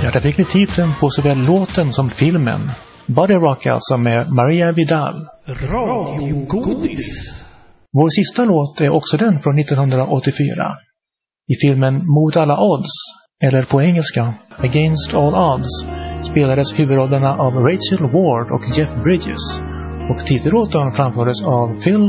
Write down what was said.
Där fick ni titeln på såväl låten som filmen. Body Rock alltså med Maria Vidal. Radiogodis. Vår sista låt är också den från 1984. I filmen Mot alla odds, eller på engelska Against all odds, spelades huvudrollerna av Rachel Ward och Jeff Bridges, och titellåten framfördes av Phil